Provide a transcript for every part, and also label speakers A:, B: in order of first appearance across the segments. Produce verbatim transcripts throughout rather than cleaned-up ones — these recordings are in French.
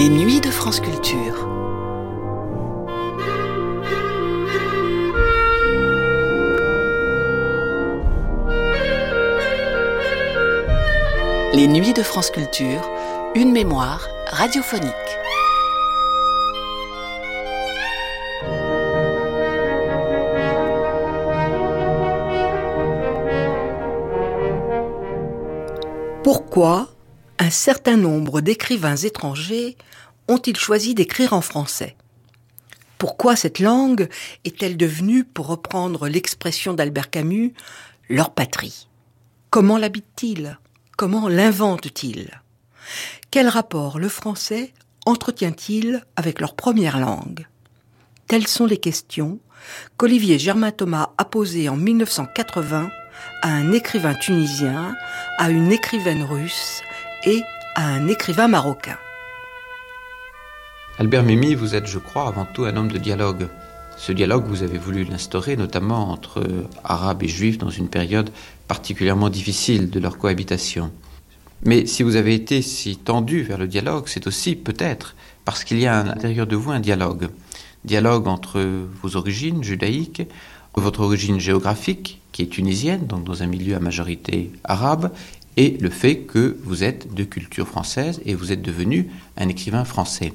A: Les nuits de France Culture. Les nuits de France Culture, une mémoire radiophonique.
B: Pourquoi un certain nombre d'écrivains étrangers ont-ils choisi d'écrire en français ? Pourquoi cette langue est-elle devenue, pour reprendre l'expression d'Albert Camus, leur patrie ? Comment l'habitent-ils ? Comment l'inventent-ils ? Quel rapport le français entretient-il avec leur première langue ? Telles sont les questions qu'Olivier Germain-Thomas a posées en dix-neuf cent quatre-vingts à un écrivain tunisien, à une écrivaine russe et à un écrivain marocain.
C: Albert Memmi, vous êtes, je crois, avant tout un homme de dialogue. Ce dialogue, vous avez voulu l'instaurer, notamment entre Arabes et Juifs, dans une période particulièrement difficile de leur cohabitation. Mais si vous avez été si tendu vers le dialogue, c'est aussi peut-être parce qu'il y a à l'intérieur de vous un dialogue. Dialogue entre vos origines judaïques, votre origine géographique, qui est tunisienne, donc dans un milieu à majorité arabe, et le fait que vous êtes de culture française et vous êtes devenu un écrivain français.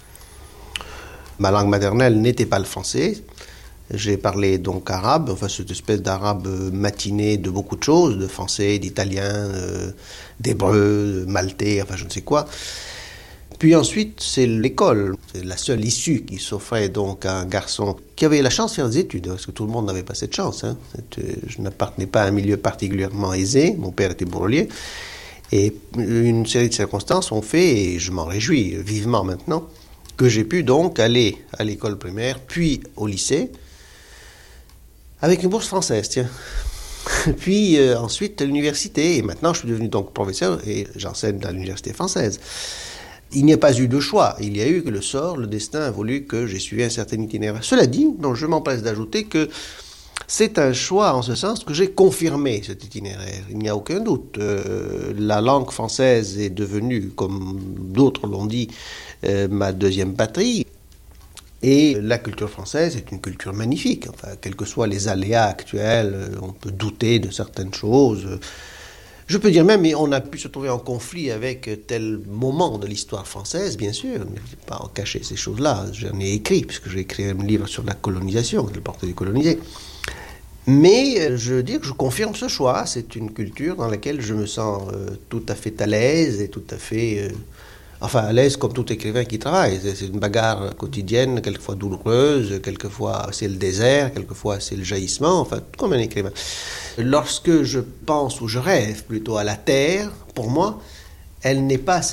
D: Ma langue maternelle n'était pas le français. J'ai parlé donc arabe, enfin cette espèce d'arabe matiné de beaucoup de choses, de français, d'italien, euh, d'hébreu, de maltais, enfin je ne sais quoi. Puis ensuite, c'est l'école. C'est la seule issue qui s'offrait donc à un garçon qui avait la chance de faire des études, parce que tout le monde n'avait pas cette chance. Hein. Je n'appartenais pas à un milieu particulièrement aisé. Mon père était bourrelier. Et une série de circonstances ont fait, et je m'en réjouis vivement maintenant, que j'ai pu donc aller à l'école primaire, puis au lycée, avec une bourse française, tiens. Puis euh, ensuite à l'université, et maintenant je suis devenu donc professeur et j'enseigne dans l'université française. Il n'y a pas eu de choix, il y a eu que le sort, le destin a voulu que j'ai suivi un certain itinéraire. Cela dit, donc je m'empresse d'ajouter que c'est un choix en ce sens que j'ai confirmé cet itinéraire, il n'y a aucun doute. Euh, la langue française est devenue, comme d'autres l'ont dit, euh, ma deuxième patrie. Et la culture française est une culture magnifique. Enfin, quels que soient les aléas actuels, on peut douter de certaines choses. Je peux dire même, mais on a pu se trouver en conflit avec tel moment de l'histoire française, bien sûr. Je ne vais pas en cacher ces choses-là. J'en ai écrit, puisque j'ai écrit un livre sur la colonisation, le portrait des colonisés. Mais je veux dire que je confirme ce choix. C'est une culture dans laquelle je me sens euh, tout à fait à l'aise et tout à fait... Euh, enfin, à l'aise comme tout écrivain qui travaille. C'est une bagarre quotidienne, quelquefois douloureuse, quelquefois c'est le désert, quelquefois c'est le jaillissement, enfin, comme un écrivain. Lorsque je pense ou je rêve plutôt à la terre, pour moi, elle n'est pas